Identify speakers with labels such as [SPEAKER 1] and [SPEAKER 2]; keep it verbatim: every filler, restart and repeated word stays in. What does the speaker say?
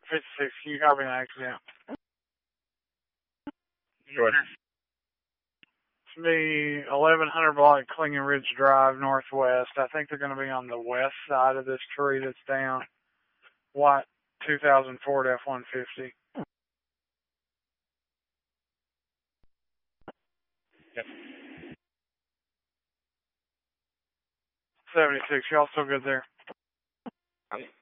[SPEAKER 1] fifty-six, can you copy an accident?
[SPEAKER 2] Jordan.
[SPEAKER 1] It's the eleven hundred block Clinging Ridge Drive Northwest. I think they're going to be on the west side of this tree that's down. White two thousand Ford F one fifty.
[SPEAKER 2] Yep.
[SPEAKER 1] seventy-six, y'all still good there?
[SPEAKER 2] Um,